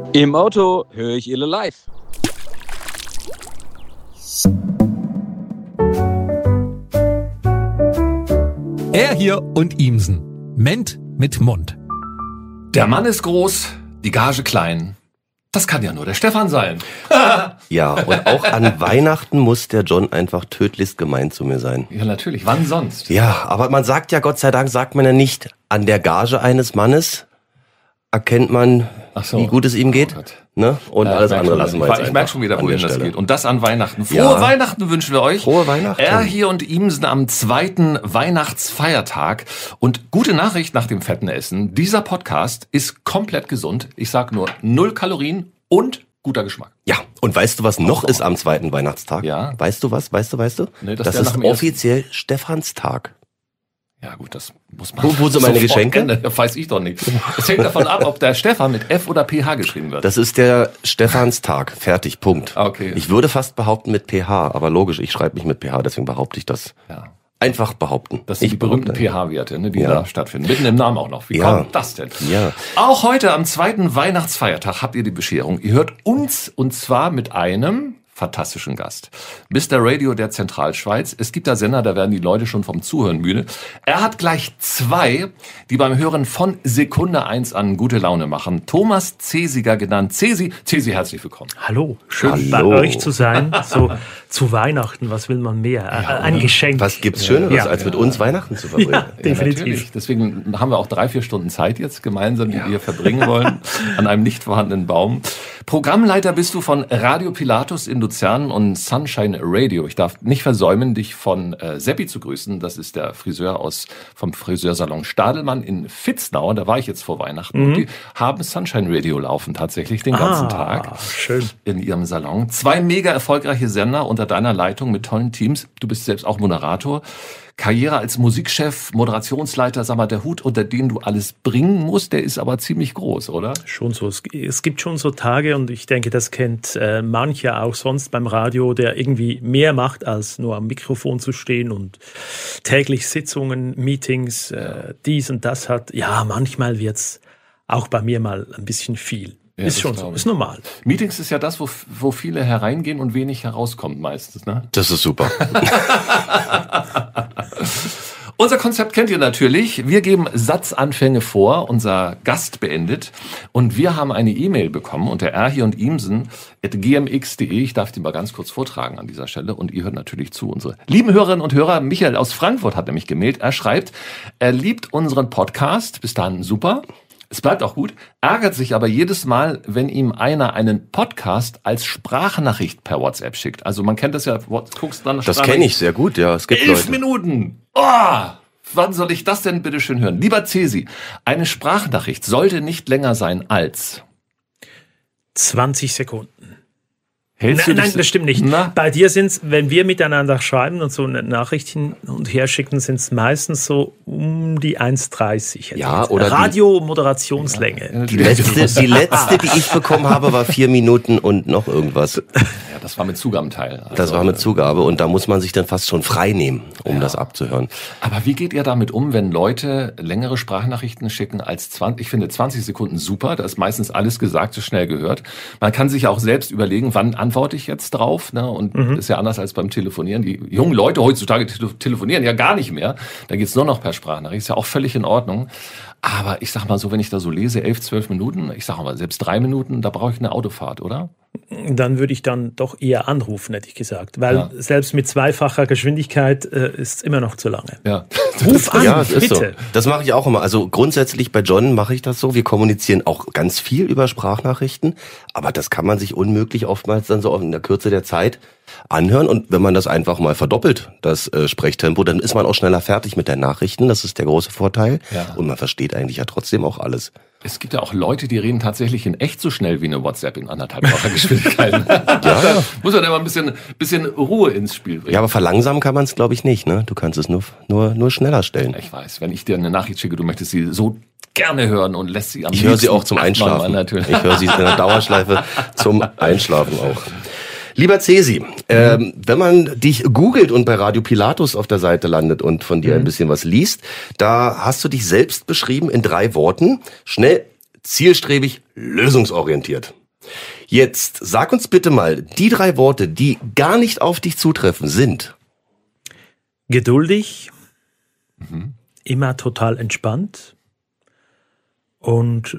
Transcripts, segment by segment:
Im Auto höre ich Ile live. Er hier und Ihmsen. Ment mit Mund. Der Mann ist groß, die Gage klein. Das kann ja nur der Stefan sein. Ja, und auch an Weihnachten muss der John einfach tödlichst gemein zu mir sein. Ja, natürlich. Wann sonst? Ja, aber man sagt ja, Gott sei Dank, sagt man ja nicht, an der Gage eines Mannes erkennt man, wie gut es ihm geht. Ne? Und alles andere lassen wir jetzt Ich merke schon wieder, wohin das geht. Und das an Weihnachten. Frohe Weihnachten wünschen wir euch. Frohe Weihnachten. Er hier und Ihmsen am 2. Weihnachtsfeiertag. Und gute Nachricht nach dem fetten Essen. Dieser Podcast ist komplett gesund. Ich sag nur 0 Kalorien und guter Geschmack. Ja, und weißt du, was noch ist am 2. Weihnachtstag? Ja. Weißt du was? Weißt du? Nee, das ist offiziell Stephanstag. Ja gut, das muss man... Wo sind meine Geschenke? Kennen. Das weiß ich doch nicht. Es hängt davon ab, ob der Stefan mit F oder PH geschrieben wird. Das ist der Stephanstag. Fertig, Punkt. Okay. Ich würde fast behaupten mit PH, aber logisch, ich schreibe nicht mit PH, deswegen behaupte ich das. Ja. Einfach behaupten. Das sind die berühmten pH-Werte, ne, die da stattfinden. Mitten im Namen auch noch. Wie kommt das denn? Ja. Auch heute am 2. Weihnachtsfeiertag habt ihr die Bescherung. Ihr hört uns und zwar mit einem fantastischen Gast. Mr. Radio der Zentralschweiz. Es gibt da Sender, da werden die Leute schon vom Zuhören müde. Er hat gleich 2, die beim Hören von Sekunde 1 an gute Laune machen. Thomas Cesiger genannt. Cesi, herzlich willkommen. Hallo, schön bei euch zu sein. So zu Weihnachten, was will man mehr? Ein Geschenk. Was gibt's Schöneres, als mit uns Weihnachten zu verbringen? Ja, definitiv. Natürlich. Deswegen haben wir auch 3-4 Stunden Zeit jetzt gemeinsam, die wir verbringen wollen, an einem nicht vorhandenen Baum. Programmleiter bist du von Radio Pilatus in Luzern und Sunshine Radio. Ich darf nicht versäumen, dich von Seppi zu grüßen. Das ist der Friseur vom Friseursalon Stadelmann in Vitznau. Da war ich jetzt vor Weihnachten. Und die haben Sunshine Radio laufen tatsächlich den ganzen Tag. Schön. In ihrem Salon. 2 mega erfolgreiche Sender unter deiner Leitung mit tollen Teams. Du bist selbst auch Moderator. Karriere als Musikchef, Moderationsleiter, sag mal, der Hut, unter den du alles bringen musst, der ist aber ziemlich groß, oder? Schon so. Es gibt schon so Tage und ich denke, das kennt mancher auch sonst beim Radio, der irgendwie mehr macht, als nur am Mikrofon zu stehen und täglich Sitzungen, Meetings, dies und das hat. Ja, manchmal wird's auch bei mir mal ein bisschen viel. Ja, ist schon so, ist normal. Meetings ist ja das, wo viele hereingehen und wenig herauskommt meistens, ne? Das ist super. Unser Konzept kennt ihr natürlich. Wir geben Satzanfänge vor, unser Gast beendet. Und wir haben eine E-Mail bekommen unter erhier-und-ihmsen@gmx.de. Ich darf die mal ganz kurz vortragen an dieser Stelle. Und ihr hört natürlich zu. Unsere lieben Hörerinnen und Hörer, Michael aus Frankfurt hat nämlich gemailt. Er schreibt, er liebt unseren Podcast. Bis dahin super. Es bleibt auch gut, ärgert sich aber jedes Mal, wenn ihm einer einen Podcast als Sprachnachricht per WhatsApp schickt. Also man kennt das ja, guckst dann das kenne ich sehr gut, ja. Es gibt 11 Leute. Minuten! Oh, wann soll ich das denn bitte schön hören? Lieber Cesi, eine Sprachnachricht sollte nicht länger sein als 20 Sekunden. Nein, das stimmt nicht. Na? Bei dir sind's, wenn wir miteinander schreiben und so eine Nachricht hin und her schicken, sind's meistens so um die 1,30. Ja, oder Radio-Moderationslänge. Die letzte, die ich bekommen habe, war 4 Minuten und noch irgendwas. Ja, das war mit Zugabenteil. Also, das war mit Zugabe und da muss man sich dann fast schon frei nehmen, um das abzuhören. Aber wie geht ihr damit um, wenn Leute längere Sprachnachrichten schicken als 20? Ich finde 20 Sekunden super, da ist meistens alles Gesagte schnell gehört. Man kann sich auch selbst überlegen, wann antworte ich jetzt drauf, ne? Und ist ja anders als beim Telefonieren. Die jungen Leute heutzutage telefonieren ja gar nicht mehr. Da geht's nur noch per Sprachnachricht. Ist ja auch völlig in Ordnung. Aber ich sag mal so, wenn ich da so lese, 11, 12 Minuten, ich sag mal selbst 3 Minuten, da brauche ich eine Autofahrt, oder? Dann würde ich dann doch eher anrufen, hätte ich gesagt. Weil selbst mit zweifacher Geschwindigkeit ist es immer noch zu lange. Ja. Ruf an, ja, bitte. So. Das mache ich auch immer. Also grundsätzlich bei John mache ich das so. Wir kommunizieren auch ganz viel über Sprachnachrichten. Aber das kann man sich unmöglich oftmals dann so in der Kürze der Zeit anhören. Und wenn man das einfach mal verdoppelt, das Sprechtempo, dann ist man auch schneller fertig mit den Nachrichten. Das ist der große Vorteil. Ja. Und man versteht eigentlich ja trotzdem auch alles. Es gibt ja auch Leute, die reden tatsächlich in echt so schnell wie eine WhatsApp in 1,5-facher Geschwindigkeit. Ja. Muss man immer ein bisschen Ruhe ins Spiel bringen. Ja, aber verlangsamen kann man es, glaube ich, nicht. Ne? Du kannst es nur schneller stellen. Ich weiß, wenn ich dir eine Nachricht schicke, du möchtest sie so gerne hören und lässt sie am liebsten. Ich höre sie auch zum Einschlafen. Natürlich. Ich höre sie in der Dauerschleife zum Einschlafen auch. Lieber Cesi, wenn man dich googelt und bei Radio Pilatus auf der Seite landet und von dir ein bisschen was liest, da hast du dich selbst beschrieben in 3 Worten. Schnell, zielstrebig, lösungsorientiert. Jetzt sag uns bitte mal, die 3 Worte, die gar nicht auf dich zutreffen, sind geduldig, immer total entspannt und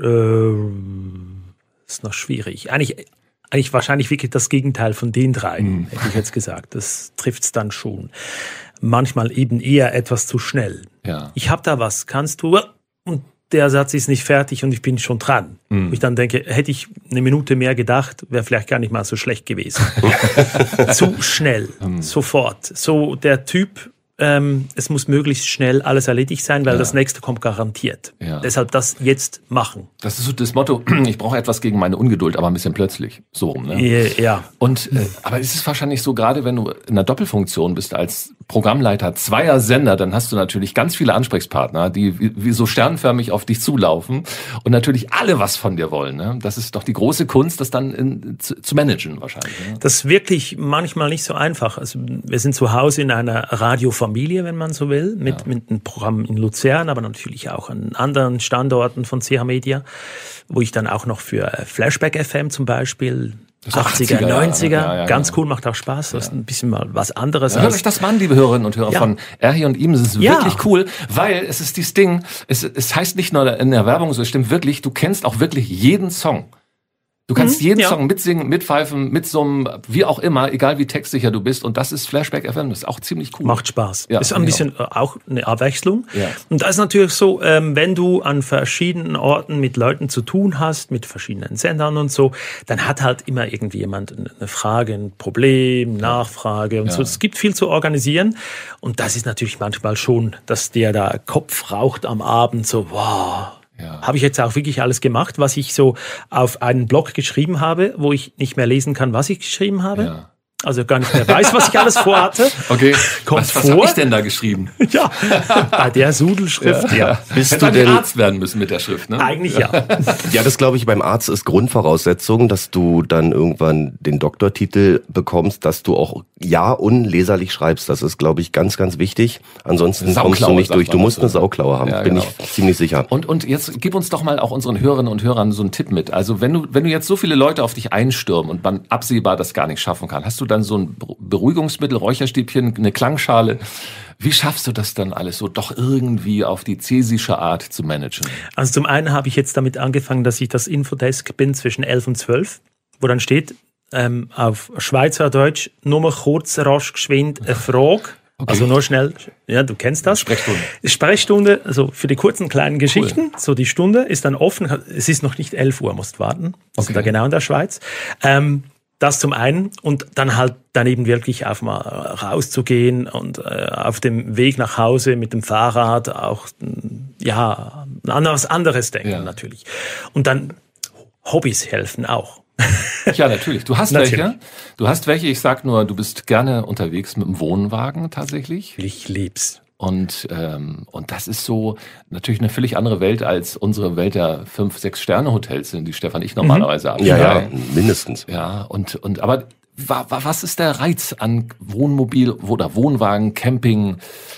ist noch schwierig. Eigentlich wahrscheinlich wirklich das Gegenteil von den 3, hätte ich jetzt gesagt. Das trifft's dann schon. Manchmal eben eher etwas zu schnell. Ja. Ich habe da was, kannst du? Und der Satz ist nicht fertig und ich bin schon dran. Ich dann denke, hätte ich eine Minute mehr gedacht, wäre vielleicht gar nicht mal so schlecht gewesen. Zu schnell, sofort. So der Typ, es muss möglichst schnell alles erledigt sein, weil das nächste kommt garantiert. Ja. Deshalb das jetzt machen. Das ist so das Motto, ich brauche etwas gegen meine Ungeduld, aber ein bisschen plötzlich. So rum, ne? Ja. Und aber es ist wahrscheinlich so, gerade wenn du in einer Doppelfunktion bist als Programmleiter zweier Sender, dann hast du natürlich ganz viele Ansprechpartner, die wie so sternförmig auf dich zulaufen und natürlich alle was von dir wollen. Ne? Das ist doch die große Kunst, das dann zu managen wahrscheinlich. Ne? Das ist wirklich manchmal nicht so einfach. Also wir sind zu Hause in einer Radiofamilie, wenn man so will, mit einem Programm in Luzern, aber natürlich auch an anderen Standorten von CH Media, wo ich dann auch noch für Flashback FM zum Beispiel 80er, 90er, ganz cool, macht auch Spaß. Das ist ein bisschen mal was anderes. Hört euch das mal an, liebe Hörerinnen und Hörer von Erhi und ihm. Es ist wirklich cool, weil es ist dieses Ding, es heißt nicht nur in der Werbung so, es stimmt wirklich, du kennst auch wirklich jeden Song. Du kannst jeden Song mitsingen, mitpfeifen, mitsummen, wie auch immer, egal wie textsicher du bist. Und das ist Flashback FM, das ist auch ziemlich cool. Macht Spaß. Ja, ist ein bisschen auch eine Abwechslung. Ja. Und da ist natürlich so, wenn du an verschiedenen Orten mit Leuten zu tun hast, mit verschiedenen Sendern und so, dann hat halt immer irgendwie jemand eine Frage, ein Problem, Nachfrage und so. Es gibt viel zu organisieren. Und das ist natürlich manchmal schon, dass der da Kopf raucht am Abend, so, wow. Ja. Habe ich jetzt auch wirklich alles gemacht, was ich so auf einen Blog geschrieben habe, wo ich nicht mehr lesen kann, was ich geschrieben habe. Ja. Also gar nicht mehr weiß, was ich alles vorhatte. Okay, was habe ich denn da geschrieben? Ja, bei der Sudelschrift, Bist Hätte du denn Arzt werden müssen mit der Schrift, ne? Eigentlich ja. Ja, das glaube ich beim Arzt ist Grundvoraussetzung, dass du dann irgendwann den Doktortitel bekommst, dass du auch unleserlich schreibst. Das ist, glaube ich, ganz, ganz wichtig. Ansonsten kommst du nicht durch. Du musst eine Sauklaue haben, bin ich ziemlich sicher. Und jetzt gib uns doch mal auch unseren Hörerinnen und Hörern so einen Tipp mit. Also wenn du jetzt so viele Leute auf dich einstürmen und man absehbar das gar nicht schaffen kann, hast du dann so ein Beruhigungsmittel, Räucherstäbchen, eine Klangschale. Wie schaffst du das dann alles so doch irgendwie auf die cäsische Art zu managen? Also zum einen habe ich jetzt damit angefangen, dass ich das Infodesk bin zwischen 11 und 12, wo dann steht auf Schweizerdeutsch nur mal kurz, rasch, geschwind, eine Frage. Okay. Also nur schnell, ja, du kennst das. Sprechstunde, also für die kurzen kleinen Geschichten. Cool. So die Stunde ist dann offen. Es ist noch nicht 11 Uhr, musst warten. Wir sind da genau in der Schweiz. Das zum einen und dann halt daneben wirklich auch mal rauszugehen und auf dem Weg nach Hause mit dem Fahrrad auch an was anderes denken natürlich. Und dann Hobbys helfen auch. Ja, natürlich. Du hast welche. Du hast welche. Ich sag nur, du bist gerne unterwegs mit dem Wohnwagen tatsächlich. Ich lieb's. Und das ist so natürlich eine völlig andere Welt als unsere Welt der 5-6-Sterne-Hotels sind, die Stefan ich normalerweise habe. Ja, mindestens. Ja, aber was ist der Reiz an Wohnmobil oder Wohnwagen, Camping?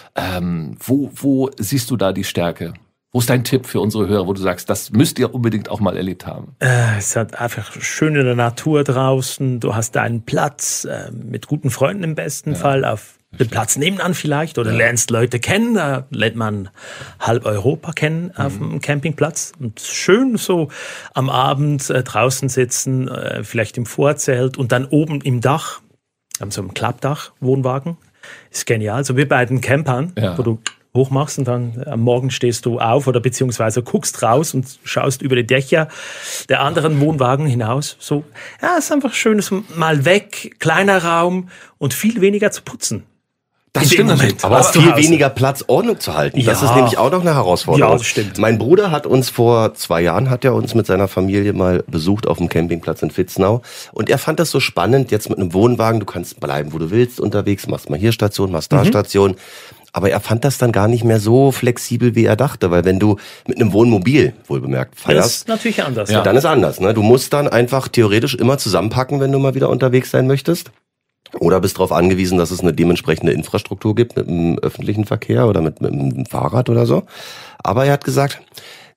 Wo siehst du da die Stärke? Wo ist dein Tipp für unsere Hörer, wo du sagst, das müsst ihr unbedingt auch mal erlebt haben? Es hat einfach schön in der Natur draußen. Du hast deinen Platz mit guten Freunden im besten Fall auf den Platz nebenan vielleicht oder lernst Leute kennen. Da lernt man halb Europa kennen auf dem Campingplatz. Und schön so am Abend draußen sitzen, vielleicht im Vorzelt und dann oben im Dach, haben so ein Klappdach, Wohnwagen. Ist genial. So wie bei den Campern, wo du hochmachst und dann am Morgen stehst du auf oder beziehungsweise guckst raus und schaust über die Dächer der anderen Wohnwagen hinaus. So, ja, es ist einfach schön, mal weg, kleiner Raum und viel weniger zu putzen. Das stimmt natürlich. Aber viel weniger Platz, Ordnung zu halten. Das ist nämlich auch noch eine Herausforderung. Ja, das stimmt. Mein Bruder hat uns vor 2 Jahren, mit seiner Familie mal besucht auf dem Campingplatz in Vitznau. Und er fand das so spannend, jetzt mit einem Wohnwagen, du kannst bleiben, wo du willst, unterwegs, machst mal hier Station, machst da Station. Aber er fand das dann gar nicht mehr so flexibel, wie er dachte. Weil wenn du mit einem Wohnmobil, wohlbemerkt, feierst, das ist natürlich anders. Ja. Dann ist anders. Ne? Du musst dann einfach theoretisch immer zusammenpacken, wenn du mal wieder unterwegs sein möchtest. Oder bist darauf angewiesen, dass es eine dementsprechende Infrastruktur gibt mit dem öffentlichen Verkehr oder mit dem Fahrrad oder so. Aber er hat gesagt,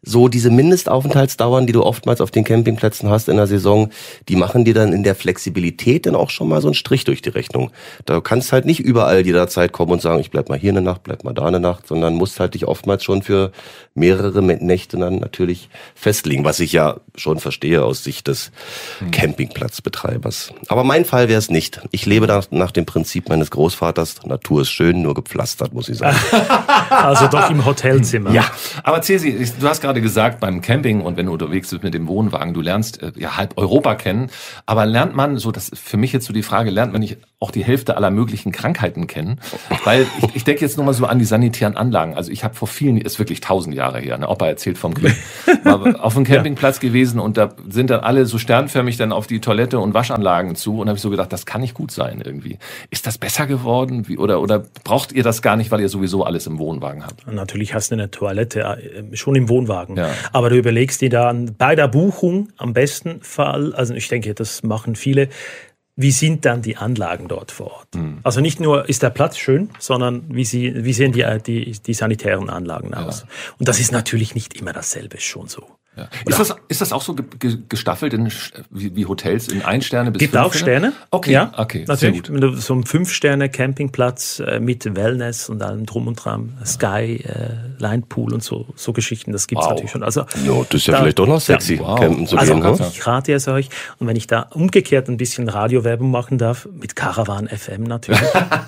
so diese Mindestaufenthaltsdauern, die du oftmals auf den Campingplätzen hast in der Saison, die machen dir dann in der Flexibilität dann auch schon mal so einen Strich durch die Rechnung. Da kannst halt nicht überall jederzeit kommen und sagen, ich bleib mal hier eine Nacht, bleib mal da eine Nacht, sondern musst halt dich oftmals schon für mehrere Nächte dann natürlich festlegen, was ich ja schon verstehe aus Sicht des Campingplatzbetreibers. Aber mein Fall wäre es nicht. Ich lebe nach dem Prinzip meines Großvaters, Natur ist schön, nur gepflastert, muss ich sagen. Also doch im Hotelzimmer. Ja, aber Cesi, du hast gerade gesagt, beim Camping und wenn du unterwegs bist mit dem Wohnwagen, du lernst ja halb Europa kennen, aber lernt man, so das für mich jetzt so die Frage, lernt man nicht auch die Hälfte aller möglichen Krankheiten kennen? Weil ich denke jetzt nur mal so an die sanitären Anlagen. Also ich habe vor vielen, ist wirklich 1000 Jahre her, ne? Opa erzählt vom Krieg, war auf einem Campingplatz gewesen und da sind dann alle so sternförmig dann auf die Toilette und Waschanlagen zu und habe ich so gedacht, das kann nicht gut sein irgendwie. Ist das besser geworden? Oder braucht ihr das gar nicht, weil ihr sowieso alles im Wohnwagen habt? Natürlich hast du eine Toilette schon im Wohnwagen. Ja. Aber du überlegst dir dann bei der Buchung am besten Fall, also ich denke, das machen viele, wie sind dann die Anlagen dort vor Ort? Also nicht nur ist der Platz schön, sondern wie sehen die sanitären Anlagen aus? Ja. Und das ist natürlich nicht immer dasselbe, ist schon so. Ja. Ist das auch so gestaffelt wie Hotels in 1 Sterne bis 5 Gibt auch Sterne. Okay, ja, okay, natürlich. Wenn du so einen 5-Sterne-Campingplatz mit Wellness und allem drum und dran, Sky, Linepool und so Geschichten, das gibt's natürlich schon. Also ja, das ist ja vielleicht doch noch sexy, campen zu gehen. Also ich rate es euch. Und wenn ich da umgekehrt ein bisschen Radiowerbung machen darf, mit Caravan FM natürlich.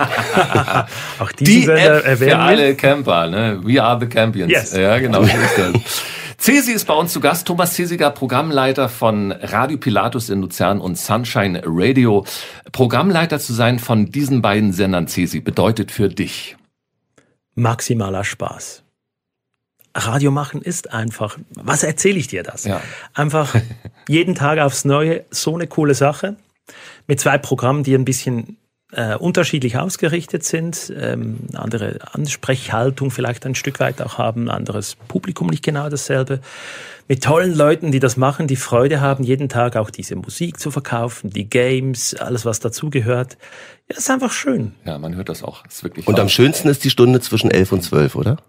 Auch die Sender erwähnen für alle Camper, ne? We are the Campions. Yes. Ja, genau, so ist das. Cesi ist bei uns zu Gast, Thomas Cesiger, Programmleiter von Radio Pilatus in Luzern und Sunshine Radio. Programmleiter zu sein von diesen beiden Sendern, Cesi, bedeutet für dich? Maximaler Spaß. Radio machen ist einfach, was erzähle ich dir das? Ja. Einfach jeden Tag aufs Neue, so eine coole Sache. Mit 2 Programmen, die ein bisschen unterschiedlich ausgerichtet sind, andere Ansprechhaltung vielleicht ein Stück weit auch haben, anderes Publikum nicht genau dasselbe. Mit tollen Leuten, die das machen, die Freude haben, jeden Tag auch diese Musik zu verkaufen, die Games, alles was dazugehört. Ja, ist einfach schön. Ja, man hört das auch. Ist wirklich und am schönsten ist die Stunde zwischen 11 und 12, oder?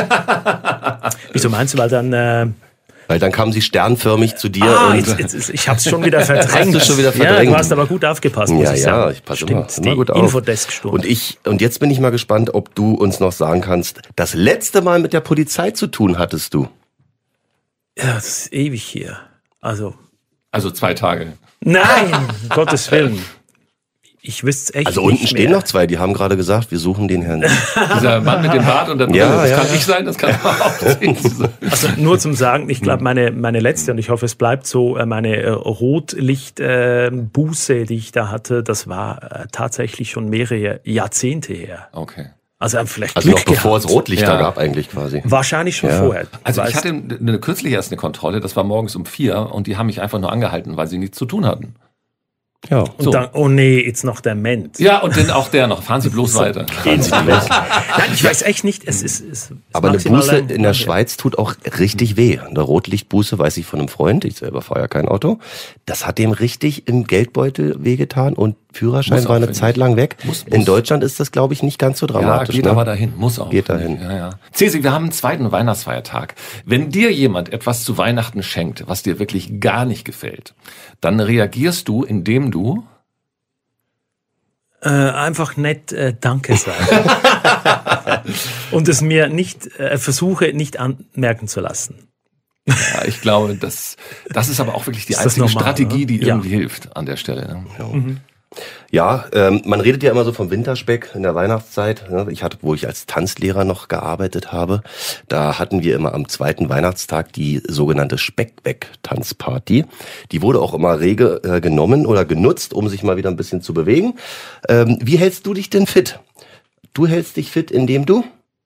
Wieso meinst du, weil dann... Weil dann kamen sie sternförmig zu dir und ich hab's schon wieder verdrängt. Hast du schon wieder verdrängt? Ja, du hast aber gut aufgepasst, muss ich sagen. Ja, ich passe immer gut auf. Infodesk-Stunde. Und jetzt bin ich mal gespannt, ob du uns noch sagen kannst, das letzte Mal mit der Polizei zu tun hattest du? Ja, das ist ewig hier. Also 2 Tage. Nein, um Gottes Willen. Ich wüsste es echt also unten stehen noch 2, die haben gerade gesagt, wir suchen den Herrn. Dieser Mann mit dem Bart und der Brille, das kann ich sein, das kann auch sein. Also nur zum Sagen, ich glaube, meine letzte, und ich hoffe, es bleibt so, meine Rotlichtbuße, die ich da hatte, das war tatsächlich schon mehrere Jahrzehnte her. Okay. Also vielleicht Glück noch bevor es Rotlichter gab eigentlich quasi. Wahrscheinlich schon vorher. Also ich hatte kürzlich erst eine Kontrolle, das war morgens um 4 und die haben mich einfach nur angehalten, weil sie nichts zu tun hatten. Ja. Und so. Dann, oh nee, jetzt noch der Ment. Ja, und dann auch der noch. Fahren Sie bloß weiter. Nein, ich weiß echt nicht. Es aber eine Buße in der Schweiz tut auch richtig weh. Eine Rotlichtbuße weiß ich von einem Freund, ich selber fahre ja kein Auto. Das hat dem richtig im Geldbeutel wehgetan und Führerschein war eine Zeit lang weg. In Deutschland ist das, glaube ich, nicht ganz so dramatisch. Ja, geht aber dahin. Muss auch. Geht dahin. Ja. Cesi, wir haben einen 2. Weihnachtsfeiertag. Wenn dir jemand etwas zu Weihnachten schenkt, was dir wirklich gar nicht gefällt, dann reagierst du, indem du einfach nett Danke sagen. Und es mir nicht versuche, nicht anmerken zu lassen. Ja, ich glaube, das ist aber auch wirklich die einzige normal, Strategie, die irgendwie hilft an der Stelle. Ne? Ja. Ja, man redet ja immer so vom Winterspeck in der Weihnachtszeit. Wo ich als Tanzlehrer noch gearbeitet habe, da hatten wir immer am 2. Weihnachtstag die sogenannte Speckweg-Tanzparty. Die wurde auch immer rege genommen oder genutzt, um sich mal wieder ein bisschen zu bewegen. Wie hältst du dich denn fit? Du hältst dich fit, indem du?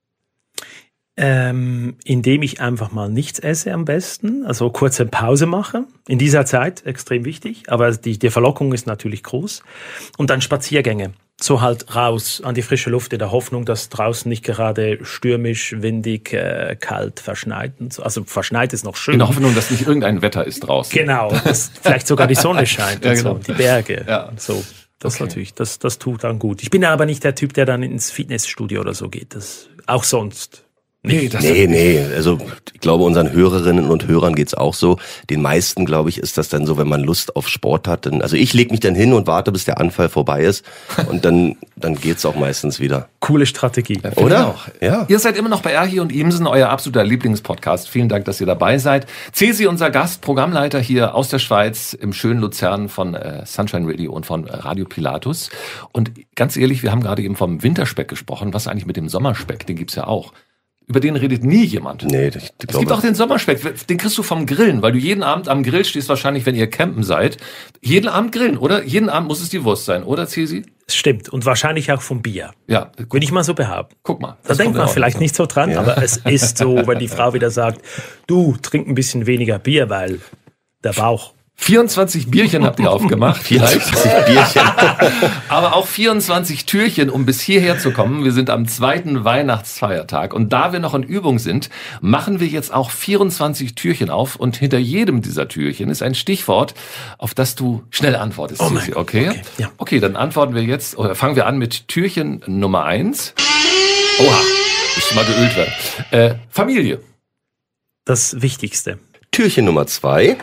Indem ich einfach mal nichts esse am besten, also kurze Pause mache. In dieser Zeit extrem wichtig, aber die Verlockung ist natürlich groß. Und dann Spaziergänge, so halt raus an die frische Luft in der Hoffnung, dass draußen nicht gerade stürmisch, windig, kalt, verschneit. Also verschneit ist noch schön. In der Hoffnung, dass nicht irgendein Wetter ist draußen. Genau, dass vielleicht sogar die Sonne scheint und genau. So, die Berge. Ja. So. Das natürlich, das tut dann gut. Ich bin aber nicht der Typ, der dann ins Fitnessstudio oder so geht. Das auch sonst. Nee, Also ich glaube, unseren Hörerinnen und Hörern geht's auch so. Den meisten, glaube ich, ist das dann so, wenn man Lust auf Sport hat. Also ich lege mich dann hin und warte, bis der Anfall vorbei ist. Und dann geht's auch meistens wieder. Coole Strategie. Ja, oder? Auch. Ja. Ihr seid immer noch bei Erhi und Imsen, euer absoluter Lieblingspodcast. Vielen Dank, dass ihr dabei seid. Cesi, unser Gast, Programmleiter hier aus der Schweiz im schönen Luzern von Sunshine Radio und von Radio Pilatus. Und ganz ehrlich, wir haben gerade eben vom Winterspeck gesprochen. Was eigentlich mit dem Sommerspeck? Den gibt's ja auch. Über den redet nie jemand. Nee, es gibt auch den Sommerspeck, den kriegst du vom Grillen, weil du jeden Abend am Grill stehst, wahrscheinlich, wenn ihr campen seid. Jeden Abend grillen, oder? Jeden Abend muss es die Wurst sein, oder, Cesi? Das stimmt. Und wahrscheinlich auch vom Bier. Ja. Würde ich mal so behaupten. Guck mal. Da denkt man vielleicht nicht so dran, aber es ist so, wenn die Frau wieder sagt, du, trink ein bisschen weniger Bier, weil der Bauch... 24 Bierchen habt ihr aufgemacht. 24 Bierchen. Aber auch 24 Türchen, um bis hierher zu kommen. Wir sind am 2. Weihnachtsfeiertag. Und da wir noch in Übung sind, machen wir jetzt auch 24 Türchen auf. Und hinter jedem dieser Türchen ist ein Stichwort, auf das du schnell antwortest. Oh mein Gott. Okay? Ja. Okay, dann antworten wir jetzt, oder fangen wir an mit Türchen Nummer 1. Oha, müsste mal geölt werden. Familie. Das Wichtigste. Türchen Nummer 2.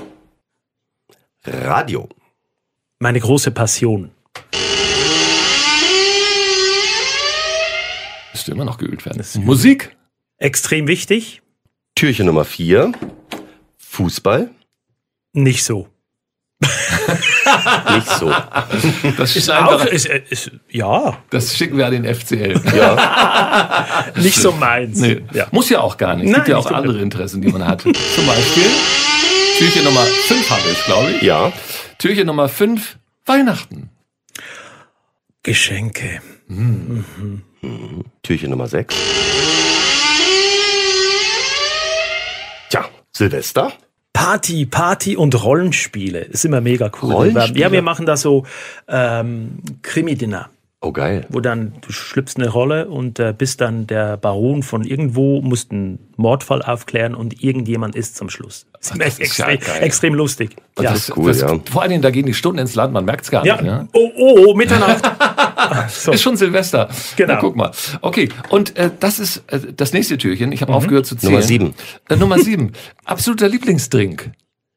Radio. Meine große Passion. Müsste immer noch geölt werden. Musik. Extrem wichtig. Türchen Nummer 4. Fußball. Nicht so. Nicht so. Das Ist auch, ja. Das schicken wir an den FCL. Ja. Nicht so meins. Nee. Ja. Muss ja auch gar nicht. Es gibt ja auch nicht andere Interessen, die man hat. Zum Beispiel Türchen Nummer 5 haben wir es, glaube ich. Ja. Türchen Nummer 5, Weihnachten. Geschenke. Türchen Nummer 6. Tja, Silvester. Party und Rollenspiele. Ist immer mega cool. Rollenspiele? Ja, wir machen da so Krimi-Dinner. Oh, geil. Wo dann, du schlüpfst eine Rolle und bist dann der Baron von irgendwo, musst einen Mordfall aufklären und irgendjemand ist zum Schluss. Das ist extrem lustig. Das ist cool, ja. Vor allen Dingen, da gehen die Stunden ins Land, man merkt es gar nicht. Ja. Oh, Mitternacht. So. Ist schon Silvester. Genau. Na, guck mal. Okay, und das ist das nächste Türchen. Ich habe aufgehört zu zählen. Nummer 7. Nummer 7. Absoluter Lieblingsdrink.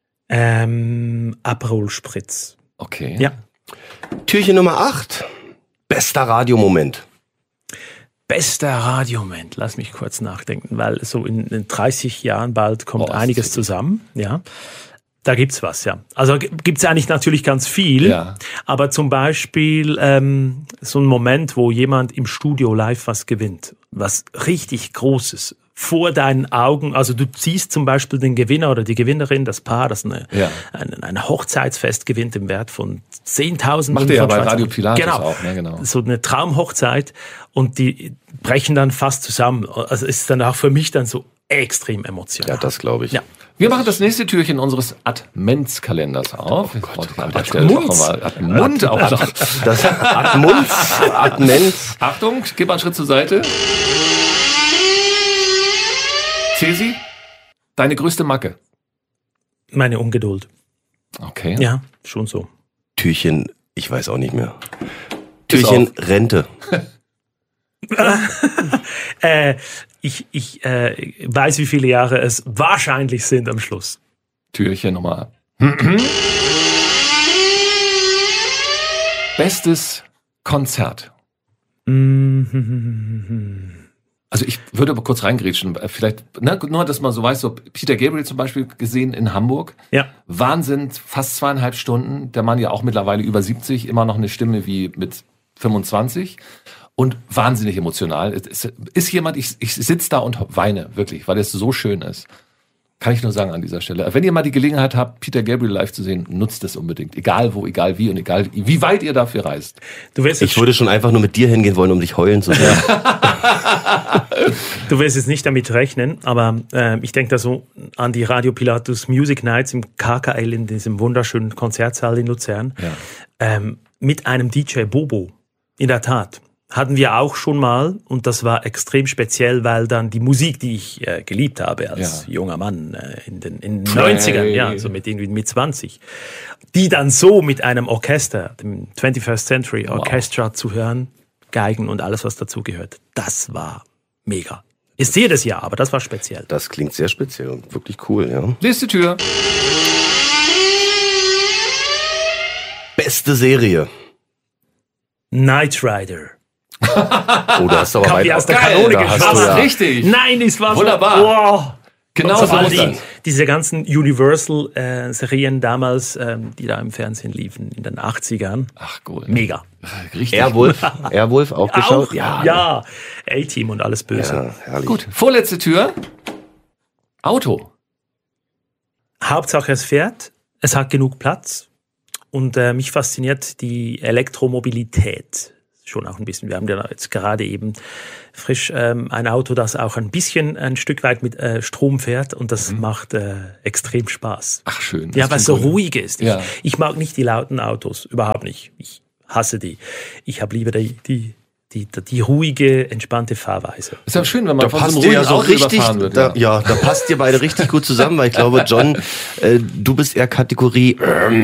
Aperol Spritz. Okay. Ja. Türchen Nummer 8. Bester Radiomoment. Bester Radiomoment, lass mich kurz nachdenken, weil so in 30 Jahren bald kommt einiges zusammen, ja. Da gibt's was, ja. Also gibt's eigentlich natürlich ganz viel, ja. Aber zum Beispiel so ein Moment, wo jemand im Studio live was gewinnt, was richtig Großes, vor deinen Augen, also du siehst zum Beispiel den Gewinner oder die Gewinnerin, das Paar, das ein Hochzeitsfest gewinnt im Wert von 10.000. Macht ihr ja bei Radio Pilatus auch, ne? Genau. So eine Traumhochzeit und die brechen dann fast zusammen. Also ist dann auch für mich dann so extrem emotional. Ja, das glaube ich. Ja. Wir machen das nächste Türchen unseres Adventskalenders auf. Oh Gott. Admund auch noch. Das Admens. Achtung, gib mal einen Schritt zur Seite. Cesi, deine größte Macke? Meine Ungeduld. Okay. Ja, schon so. Türchen, ich weiß auch nicht mehr. Türchen Rente. Ich weiß, wie viele Jahre es wahrscheinlich sind am Schluss. Türchen Nummer. Bestes Konzert. Also ich würde aber kurz reingrätschen, vielleicht, nur, dass man so weiß, so Peter Gabriel zum Beispiel gesehen in Hamburg. Ja. Wahnsinn, fast 2,5 Stunden. Der Mann ja auch mittlerweile über 70, immer noch eine Stimme wie mit 25 und wahnsinnig emotional. Es ist jemand, ich sitze da und weine, wirklich, weil es so schön ist. Kann ich nur sagen an dieser Stelle. Wenn ihr mal die Gelegenheit habt, Peter Gabriel live zu sehen, nutzt es unbedingt. Egal wo, egal wie und egal wie weit ihr dafür reist. Ich würde schon einfach nur mit dir hingehen wollen, um dich heulen zu sehen. Du wirst jetzt nicht damit rechnen, aber ich denke da so an die Radio Pilatus Music Nights im KKL in diesem wunderschönen Konzertsaal in Luzern. Ja. Mit einem DJ Bobo. In der Tat. Hatten wir auch schon mal und das war extrem speziell, weil dann die Musik, die ich geliebt habe als junger Mann in den 90ern, ja, so mit 20, die dann so mit einem Orchester, dem 21st Century Orchestra zu hören, Geigen und alles, was dazu gehört, das war mega. Ist jedes Jahr, aber das war speziell. Das klingt sehr speziell und wirklich cool, ja. Nächste Tür. Beste Serie. Knight Rider. Oh, da hast du aber Kam wie aus der Geil, Kanone da hast geschossen. du ja- Richtig. Nein, es war Wunderbar. so. Wow. Genau Und so all ist das. diese ganzen Universal-Serien damals, die da im Fernsehen liefen in den 80ern. Ach gut. Mega. Richtig. Airwolf auch geschaut? Auch, ja. A-Team und alles Böse. Ja, herrlich. Gut. Vorletzte Tür. Auto. Hauptsache es fährt, es hat genug Platz und mich fasziniert die Elektromobilität schon auch ein bisschen. Wir haben ja jetzt gerade eben frisch ein Auto, das auch ein Stück weit mit Strom fährt und das macht extrem Spaß. Ach schön. Ja, weil es so klingt gut. ruhig ist. Ja. Ich mag nicht die lauten Autos, überhaupt nicht. Ich hasse die. Ich habe lieber die ruhige, entspannte Fahrweise. Ist ja schön, wenn man Da von so passt einem dir ruhigen ja so Auto richtig, überfahren wird. da passt ihr beide richtig gut zusammen, weil ich glaube, John, du bist eher Kategorie.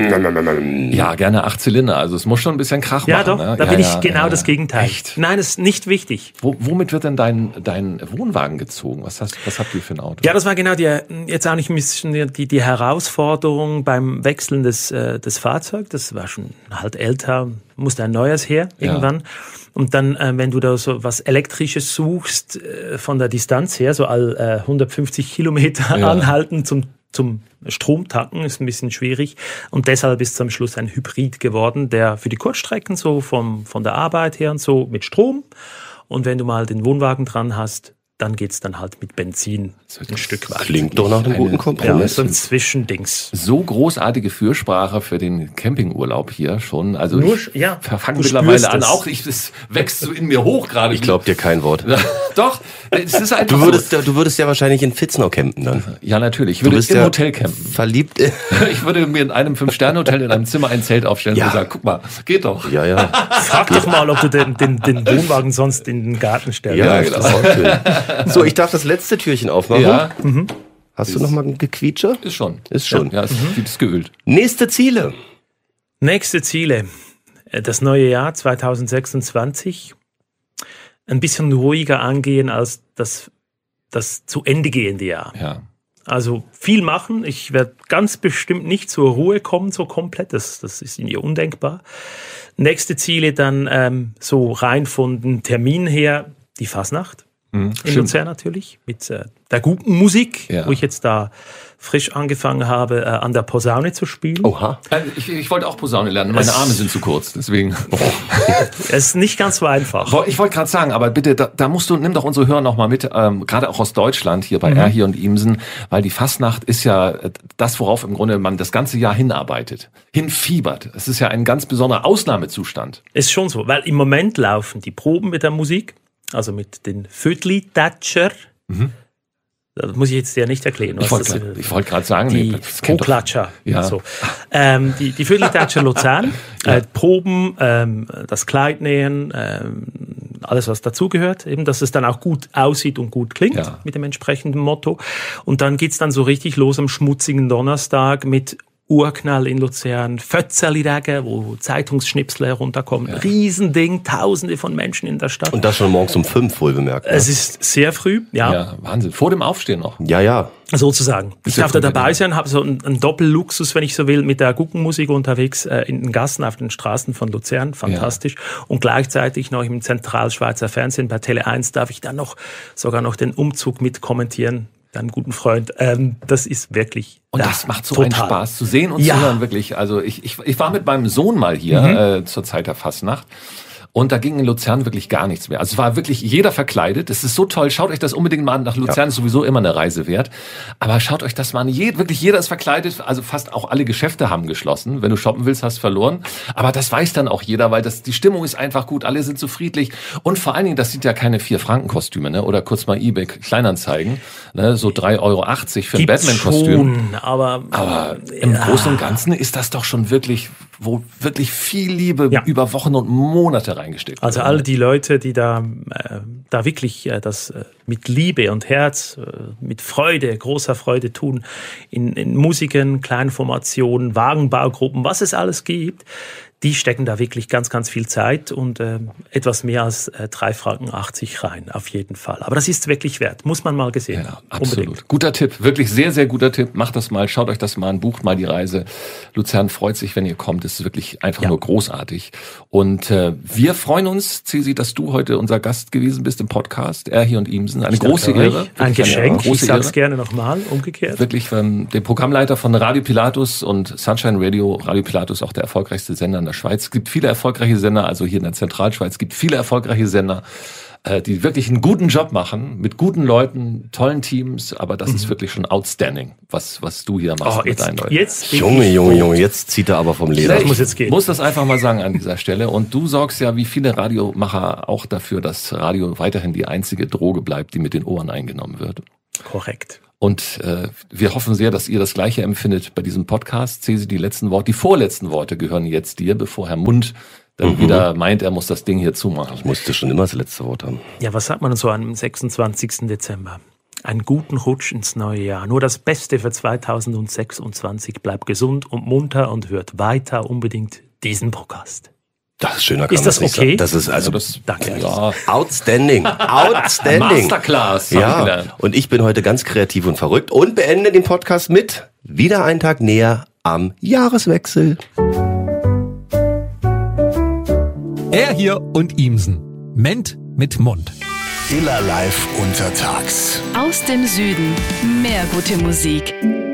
Ja, gerne 8 Zylinder. Also es muss schon ein bisschen Krach Ja, machen. doch, Ne? da bin ich genau das Gegenteil. Echt? Nein, das ist nicht wichtig. Womit wird denn dein Wohnwagen gezogen? Was habt ihr für ein Auto? Ja, das war genau jetzt auch nicht ein bisschen die Herausforderung beim Wechseln des Fahrzeugs. Das war schon halt älter, musste ein neues her irgendwann. Und dann, wenn du da so was Elektrisches suchst, von der Distanz her, so all 150 Kilometer anhalten zum Stromtanken, ist ein bisschen schwierig. Und deshalb ist es am Schluss ein Hybrid geworden, der für die Kurzstrecken so von der Arbeit her und so mit Strom. Und wenn du mal den Wohnwagen dran hast, dann geht's dann halt mit Benzin ein Stück weit. Klingt doch nach einem guten Ja, Kompromiss. so ein Zwischendings. So großartige Fürsprache für den Campingurlaub hier schon. Also Nur, ich ja, fange du mittlerweile spürst an. es. Auch es wächst so in mir hoch gerade. Ich glaube dir kein Wort. Doch, es ist einfach Du würdest ja wahrscheinlich in Fitznau campen dann. Ja, natürlich. Ich Du würde bist im ja Hotel campen. verliebt. Ich würde mir in einem 5-Sterne-Hotel in einem Zimmer ein Zelt aufstellen Ja. und sagen, guck mal, geht doch. Ja, ja. Frag doch mal, ob du den Wohnwagen sonst in den Garten stellst. Ja, genau. das ist auch schön. So, ich darf das letzte Türchen aufmachen. Ja, Hast du noch mal ein Gequietsche? ist schon. Ist schon. Ja, ist geölt. Nächste Ziele. Nächste Ziele. Das neue Jahr 2026. Ein bisschen ruhiger angehen als das zu Ende gehende Jahr. Ja. Also viel machen. Ich werde ganz bestimmt nicht zur Ruhe kommen, so komplett. Das ist mir undenkbar. Nächste Ziele dann so rein von den Terminen her die Fasnacht. In Luzern natürlich, mit der guten Musik, wo ich jetzt da frisch angefangen habe, an der Posaune zu spielen. Oha. Ich wollte auch Posaune lernen. Meine Arme sind zu kurz, deswegen. Es ist nicht ganz so einfach. Ich wollte gerade sagen, aber bitte, da nimm doch unsere Hörer noch mal mit, gerade auch aus Deutschland, hier bei Erhi und Imsen, weil die Fastnacht ist ja das, worauf im Grunde man das ganze Jahr hinarbeitet, hinfiebert. Es ist ja ein ganz besonderer Ausnahmezustand. Ist schon so, weil im Moment laufen die Proben mit der Musik, also mit den Vödli-Tatscher. Das muss ich jetzt ja nicht erklären. Ich wollte gerade sagen, die das kennt doch- Co-Klatscher. Ja. Und so. Die Vödli-Tatscher Luzern, Proben, das Kleid nähen, alles was dazugehört, eben, dass es dann auch gut aussieht und gut klingt mit dem entsprechenden Motto. Und dann geht's dann so richtig los am schmutzigen Donnerstag mit Urknall in Luzern, Fötzerli-Tage, wo Zeitungsschnipsel herunterkommen. Riesending, Tausende von Menschen in der Stadt. Und das schon morgens um 5, wohlbemerkt. Ne? Es ist sehr früh, Ja, Wahnsinn. Vor dem Aufstehen noch. Ja, ja. sozusagen. Ich ja darf da cool, dabei ja. sein, habe so einen Doppelluxus, wenn ich so will, mit der Guggenmusik unterwegs in den Gassen auf den Straßen von Luzern. Fantastisch. Und gleichzeitig noch im Zentralschweizer Fernsehen bei Tele1 darf ich dann sogar noch den Umzug mit kommentieren. Deinem guten Freund. Das ist wirklich Und das macht so total einen Spaß zu sehen und zu hören, wirklich. Also ich war mit meinem Sohn mal hier zur Zeit der Fastnacht. Und da ging in Luzern wirklich gar nichts mehr. Also es war wirklich jeder verkleidet. Es ist so toll. Schaut euch das unbedingt mal an. Nach Luzern ist sowieso immer eine Reise wert. Aber schaut euch das mal an. Wirklich jeder ist verkleidet. Also fast auch alle Geschäfte haben geschlossen. Wenn du shoppen willst, hast du verloren. Aber das weiß dann auch jeder, weil die Stimmung ist einfach gut. Alle sind so friedlich. Und vor allen Dingen, das sind ja keine 4-Franken-Kostüme, ne? Oder kurz mal eBay Kleinanzeigen. Ne? So 3,80 € für ein Gibt's Batman-Kostüm. schon, aber Im Großen und Ganzen ist das doch schon wirklich, wo wirklich viel Liebe über Wochen und Monate reingesteckt also wird. alle die Leute, die da wirklich das mit Liebe und Herz, mit Freude, großer Freude tun, in Musiken, kleinen Formationen, Wagenbaugruppen, was es alles gibt, die stecken da wirklich ganz, ganz viel Zeit und etwas mehr als 3,80 Franken rein, auf jeden Fall. Aber das ist wirklich wert, muss man mal gesehen haben. Absolut. Unbedingt. Guter Tipp, wirklich sehr, sehr guter Tipp. Macht das mal, schaut euch das mal an, bucht mal die Reise. Luzern freut sich, wenn ihr kommt. Es ist wirklich einfach nur großartig. Und wir freuen uns, Cesi, dass du heute unser Gast gewesen bist im Podcast. Erhi und Imsen. Eine große Ehre. Ein Geschenk, ich sag's gerne nochmal, umgekehrt. Wirklich dem Programmleiter von Radio Pilatus und Sunshine Radio. Radio Pilatus auch der erfolgreichste Sender in der Schweiz. Es gibt viele erfolgreiche Sender, also hier in der Zentralschweiz, es gibt viele erfolgreiche Sender, die wirklich einen guten Job machen, mit guten Leuten, tollen Teams, aber das ist wirklich schon outstanding, was du hier machst mit deinen Leuten. Junge, jetzt zieht er aber vom Leder. Das muss jetzt gehen. Ich muss das einfach mal sagen an dieser Stelle. Und du sorgst ja, wie viele Radiomacher, auch dafür, dass Radio weiterhin die einzige Droge bleibt, die mit den Ohren eingenommen wird. Korrekt. Und wir hoffen sehr, dass ihr das Gleiche empfindet bei diesem Podcast. Cesi, die vorletzten Worte gehören jetzt dir, bevor Herr Mund dann wieder meint, er muss das Ding hier zumachen. Ich musste schon immer das letzte Wort haben. Ja, was sagt man so am 26. Dezember? Einen guten Rutsch ins neue Jahr. Nur das Beste für 2026. Bleibt gesund und munter und hört weiter unbedingt diesen Podcast. Das ist schöner. Ist das okay? Das ist Danke. Ja. Outstanding. Masterclass. Ja. Und ich bin heute ganz kreativ und verrückt und beende den Podcast mit wieder einen Tag näher am Jahreswechsel. Er hier und Imsen. Ment mit Mund. Iller live untertags. Aus dem Süden. Mehr gute Musik.